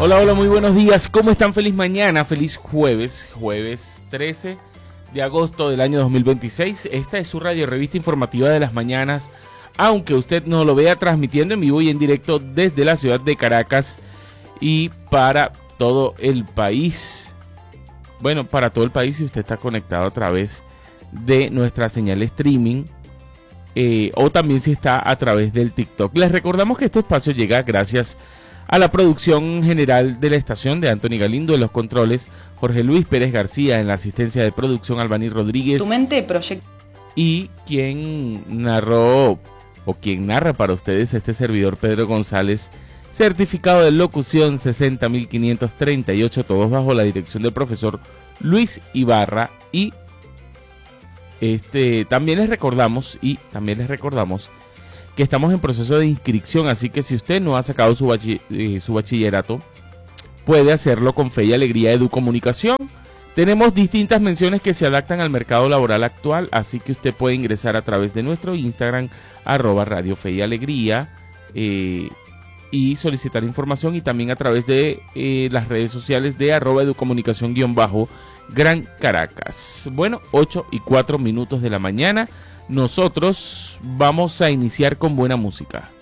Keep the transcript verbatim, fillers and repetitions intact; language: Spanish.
Hola, hola, muy buenos días. ¿Cómo están? Feliz mañana, feliz jueves, jueves trece de agosto del año dos mil veintiséis. Esta es su radio revista informativa de las mañanas, aunque usted no lo vea, transmitiendo en vivo y en directo desde la ciudad de Caracas y para todo el país. Bueno, para todo el país si usted está conectado a través de nuestra señal streaming eh, o también si está a través del TikTok. Les recordamos que este espacio llega gracias a la producción general de la estación de Anthony Galindo en los controles, Jorge Luis Pérez García en la asistencia de producción, Albany Rodríguez. Tu mente proyecta. Y quien narró o quien narra para ustedes este servidor Pedro González, certificado de locución sesenta mil quinientos treinta y ocho, todos bajo la dirección del profesor Luis Ibarra. Y este también les recordamos y también les recordamos que estamos en proceso de inscripción, así que si usted no ha sacado su, bachi eh, su bachillerato, puede hacerlo con Fe y Alegría Educomunicación. Tenemos distintas menciones que se adaptan al mercado laboral actual, así que usted puede ingresar a través de nuestro Instagram, arroba Radio Fe y Alegría, eh, y solicitar información, y también a través de eh, las redes sociales de arroba educomunicación guión bajo Gran Caracas. Bueno, ocho y cuatro minutos de la mañana. Nosotros vamos a iniciar con buena música.